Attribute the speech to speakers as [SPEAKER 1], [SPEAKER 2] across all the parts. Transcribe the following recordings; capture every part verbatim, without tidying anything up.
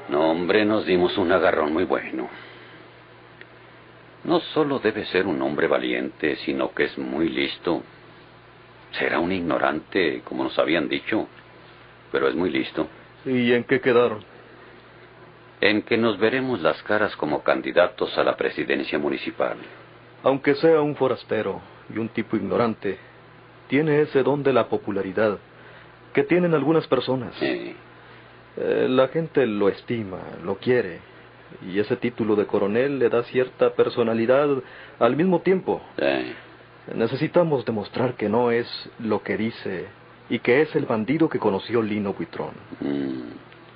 [SPEAKER 1] No, hombre, nos dimos un agarrón muy bueno. No solo debe ser un hombre valiente, sino que es muy listo. Será un ignorante, como nos habían dicho, pero es muy listo.
[SPEAKER 2] ¿Y en qué quedaron?
[SPEAKER 1] En que nos veremos las caras como candidatos a la presidencia municipal.
[SPEAKER 2] Aunque sea un forastero y un tipo ignorante, tiene ese don de la popularidad que tienen algunas personas.
[SPEAKER 1] Sí.
[SPEAKER 2] Eh, la gente lo estima, lo quiere, y ese título de coronel le da cierta personalidad al mismo tiempo.
[SPEAKER 1] Sí.
[SPEAKER 2] Necesitamos demostrar que no es lo que dice y que es el bandido que conoció Lino Buitrón.
[SPEAKER 1] Mm.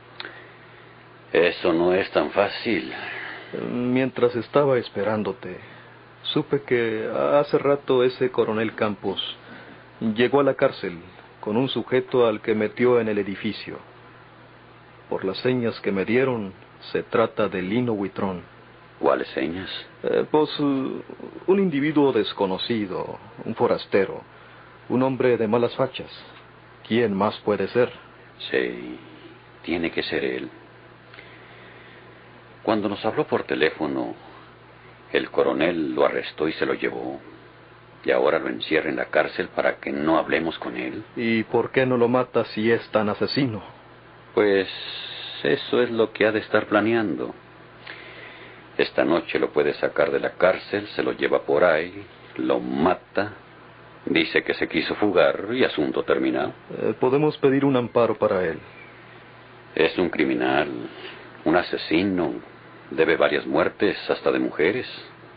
[SPEAKER 1] Eso no es tan fácil.
[SPEAKER 2] Mientras estaba esperándote, supe que hace rato ese coronel Campos llegó a la cárcel con un sujeto al que metió en el edificio. Por las señas que me dieron, se trata de Lino Buitrón.
[SPEAKER 1] ¿Cuáles señas?
[SPEAKER 2] Eh, pues uh, un individuo desconocido, un forastero, un hombre de malas fachas. ¿Quién más puede ser?
[SPEAKER 1] Sí, tiene que ser él. Cuando nos habló por teléfono, el coronel lo arrestó y se lo llevó. Y ahora lo encierra en la cárcel para que no hablemos con él.
[SPEAKER 2] ¿Y por qué no lo mata si es tan asesino?
[SPEAKER 1] Pues eso es lo que ha de estar planeando. Esta noche lo puede sacar de la cárcel, se lo lleva por ahí, lo mata, dice que se quiso fugar y asunto terminado.
[SPEAKER 2] Eh, podemos pedir un amparo para él.
[SPEAKER 1] Es un criminal, un asesino, debe varias muertes, hasta de mujeres.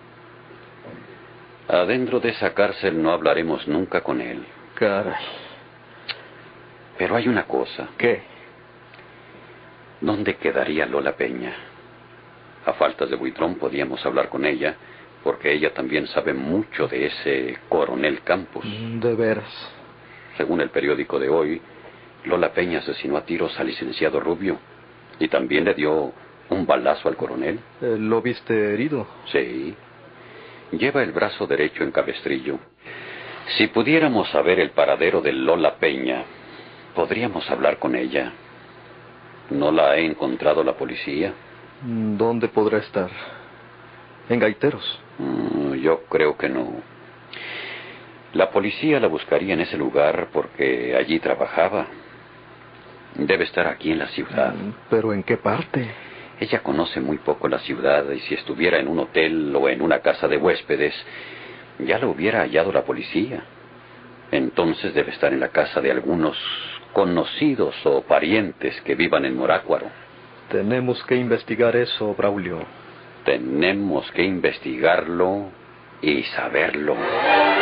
[SPEAKER 1] Adentro de esa cárcel no hablaremos nunca con él.
[SPEAKER 2] Caray.
[SPEAKER 1] Pero hay una cosa.
[SPEAKER 2] ¿Qué?
[SPEAKER 1] ¿Dónde quedaría Lola Peña? A faltas de Buitrón podíamos hablar con ella, porque ella también sabe mucho de ese coronel Campos.
[SPEAKER 2] De veras.
[SPEAKER 1] Según el periódico de hoy, Lola Peña asesinó a tiros al licenciado Rubio y también le dio un balazo al coronel.
[SPEAKER 2] Eh, ¿Lo viste herido?
[SPEAKER 1] Sí. Lleva el brazo derecho en cabestrillo. Si pudiéramos saber el paradero de Lola Peña, podríamos hablar con ella. ¿No la ha encontrado la policía?
[SPEAKER 2] ¿Dónde podrá estar? ¿En Gaiteros?
[SPEAKER 1] Mm, yo creo que no. La policía la buscaría en ese lugar porque allí trabajaba. Debe estar aquí en la ciudad.
[SPEAKER 2] ¿Pero en qué parte?
[SPEAKER 1] Ella conoce muy poco la ciudad y si estuviera en un hotel o en una casa de huéspedes, ya la hubiera hallado la policía. Entonces debe estar en la casa de algunos conocidos o parientes que vivan en Morácuaro.
[SPEAKER 2] Tenemos que investigar eso, Braulio.
[SPEAKER 1] Tenemos que investigarlo y saberlo.